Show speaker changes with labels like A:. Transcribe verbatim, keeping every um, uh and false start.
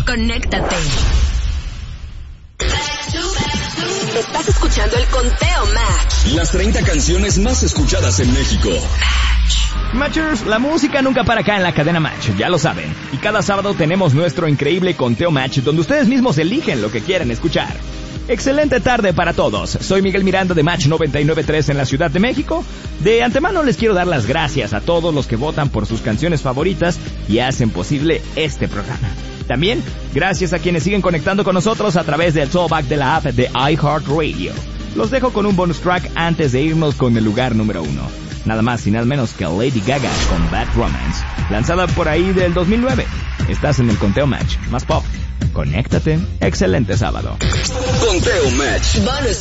A: Conéctate. Estás escuchando el Conteo Match.
B: Las treinta canciones más escuchadas en México.
C: Matchers, la música nunca para acá en la cadena Match, ya lo saben. Y cada sábado tenemos nuestro increíble Conteo Match, donde ustedes mismos eligen lo que quieren escuchar. Excelente tarde para todos. Soy Miguel Miranda de Match noventa y nueve punto tres en la Ciudad de México. De antemano les quiero dar las gracias a todos los que votan por sus canciones favoritas y hacen posible este programa. También, gracias a quienes siguen conectando con nosotros a través del Throwback de la app de iHeartRadio. Los dejo con un bonus track antes de irnos con el lugar número uno. Nada más y nada menos que Lady Gaga con Bad Romance, lanzada por ahí del dos mil nueve. Estás en el Conteo Match, más pop. Conéctate. Excelente sábado.
B: Conteo Match.
A: Bonus